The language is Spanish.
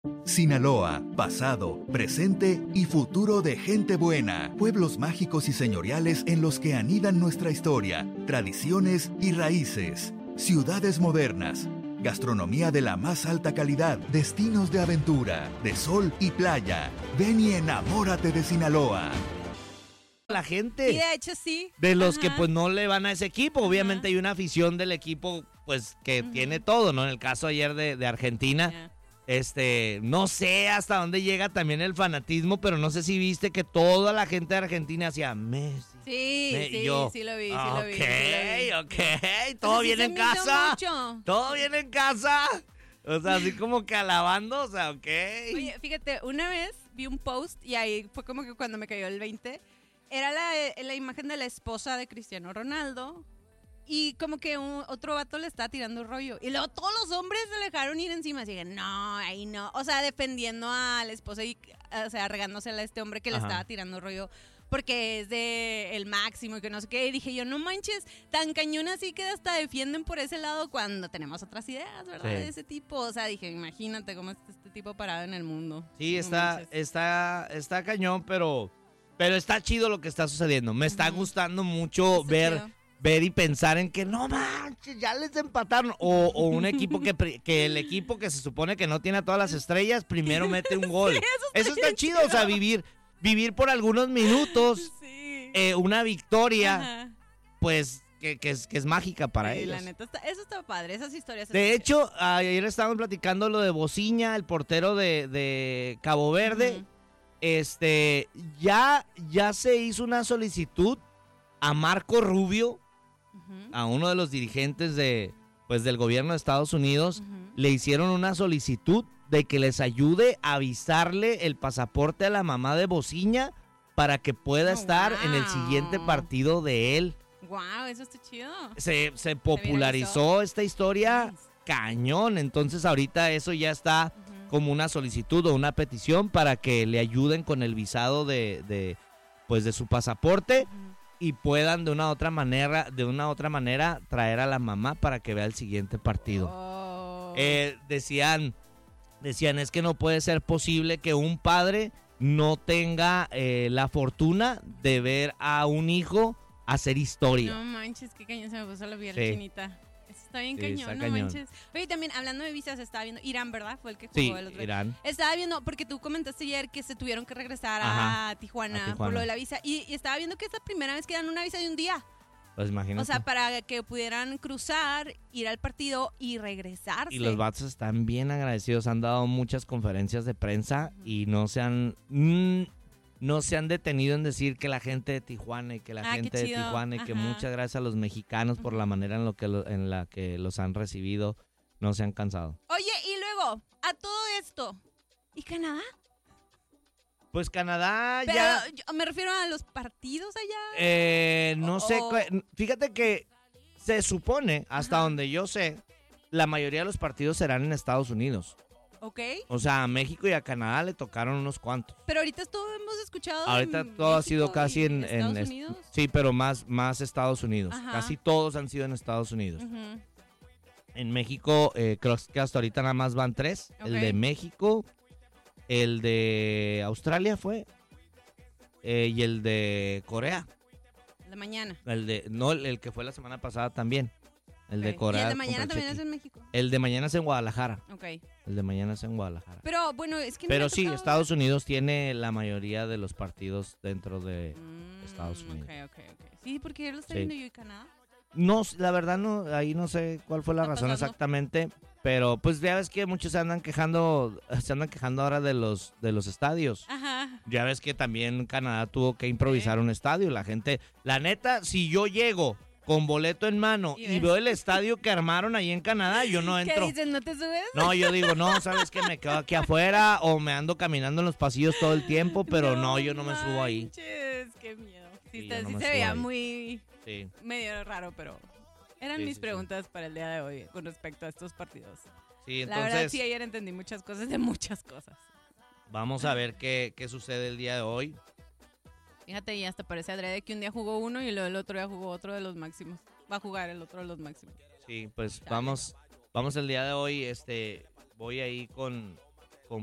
Sinaloa, pasado, presente y futuro de gente buena. Pueblos mágicos y señoriales en los que anidan nuestra historia, tradiciones y raíces. Ciudades modernas. Gastronomía de la más alta calidad. Destinos de aventura, de sol y playa. Ven y enamórate de Sinaloa. La gente. Y de hecho sí. De los que pues no le van a ese equipo. Obviamente hay una afición del equipo pues que tiene todo, ¿no? En el caso ayer de Argentina. No sé hasta dónde llega también el fanatismo, pero no sé si viste que toda la gente de Argentina hacía Messi. Sí, sí lo vi, Ok, ¿todo bien en casa? ¿Todo bien en casa? O sea, así como que alabando, o sea, ok. Oye, fíjate, una vez vi un post y ahí fue como que cuando me cayó el 20. Era la imagen de la esposa de Cristiano Ronaldo. Y como que otro vato le estaba tirando rollo. Y luego todos los hombres se le dejaron ir encima. Así que no, ahí no. O sea, defendiendo a la esposa y, o sea, regándosela a este hombre que le estaba tirando rollo. Porque es de el máximo y que no sé qué. Y dije yo, no manches, tan cañón así que hasta defienden por ese lado cuando tenemos otras ideas, ¿verdad? Sí. De ese tipo. O sea, dije, imagínate cómo está este tipo parado en el mundo. Sí, está cañón, pero está chido lo que está sucediendo. Me está gustando mucho ver y pensar en que no manches, ya les empataron. O un equipo que el equipo que se supone que no tiene a todas las estrellas, primero mete un gol. Sí, eso está chido, o sea, vivir por algunos minutos una victoria, pues que es mágica para ellos. La neta, eso está padre, esas historias. De hecho, ayer estábamos platicando lo de Bociña, el portero de Cabo Verde. Ya se hizo una solicitud a Marco Rubio, a uno de los dirigentes del gobierno de Estados Unidos, le hicieron una solicitud de que les ayude a avisarle el pasaporte a la mamá de Bociña para que pueda estar en el siguiente partido de él. Wow, eso está chido. Se popularizó esta historia cañón, entonces ahorita eso ya está como una solicitud o una petición para que le ayuden con el visado de su pasaporte. Y puedan de una u otra manera traer a la mamá para que vea el siguiente partido. Decían, es que no puede ser posible que un padre no tenga la fortuna de ver a un hijo hacer historia. No manches, qué cañón, se me puso la piel chinita. Eso está bien cañón, no manches. Oye, también hablando de visas, estaba viendo Irán, ¿verdad? Fue el que jugó el otro. Irán. Estaba viendo, porque tú comentaste ayer que se tuvieron que regresar a Tijuana por lo de la visa. Y estaba viendo que es la primera vez que dan una visa de un día. Pues imagínate. O sea, para que pudieran cruzar, ir al partido y regresarse. Y los vatos están bien agradecidos. Han dado muchas conferencias de prensa y no se han detenido en decir que la gente de Tijuana y que la gente de Tijuana y que muchas gracias a los mexicanos por la manera en la que los han recibido. No se han cansado. Oye, y luego, a todo esto, ¿y Canadá? Pues Canadá pero ya... Yo me refiero a los partidos allá. No sé, fíjate que se supone, hasta donde yo sé, la mayoría de los partidos serán en Estados Unidos. Ok. O sea, a México y a Canadá le tocaron unos cuantos. Pero ahorita todo hemos escuchado. Ahorita todo ha sido casi en Estados Unidos. Sí, pero más Estados Unidos. Ajá. Casi todos han sido en Estados Unidos. En México, creo que hasta ahorita nada más van 3. Okay. El de México, el de Australia fue, y el de Corea. El de mañana. El que fue la semana pasada también. El de Corea. ¿Y el de mañana también es en México? El de mañana es en Guadalajara. Ok. El de mañana es en Guadalajara. Pero bueno, es que... Pero sí, Estados Unidos tiene la mayoría de los partidos dentro de Estados Unidos. Ok. Sí, porque lo está viendo yo y Canadá. No, la verdad no, ahí no sé cuál fue la razón exactamente, pero pues ya ves que muchos se andan quejando ahora de los estadios. Ajá. Ya ves que también Canadá tuvo que improvisar un estadio, la gente, la neta, si yo llego con boleto en mano y veo el estadio que armaron ahí en Canadá, yo no entro. ¿Qué dicen? ¿No te subes? No, yo digo, no, ¿sabes qué? Me quedo aquí afuera o me ando caminando en los pasillos todo el tiempo, pero no yo no me subo ahí. Qué miedo. Sí, no se veía muy... Sí. Medio raro, pero eran mis preguntas para el día de hoy con respecto a estos partidos. Sí, entonces, la verdad, sí, ayer entendí muchas cosas de muchas cosas. Vamos a ver qué sucede el día de hoy. Fíjate, y hasta parece adrede que un día jugó uno y luego el otro día jugó otro de los máximos. Va a jugar el otro de los máximos. Sí, pues vamos el día de hoy, voy ahí con